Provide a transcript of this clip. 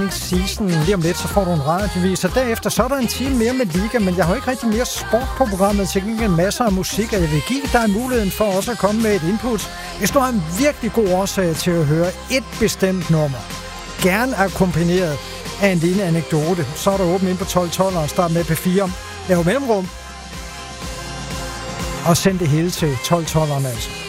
season. Lige om lidt, så får du en radiovis, og derefter så er der en time mere med liga, men jeg har jo ikke rigtig mere sport på programmet, til gengæld masser af musik, og jeg vil give dig muligheden for også at komme med et input. Hvis du har en virkelig god årsag til at høre et bestemt nummer, gerne akkompagneret af en lille anekdote, så er der åbent ind på 1212 og start med P4. Lav mellemrum og send det hele til 1212'eren altså.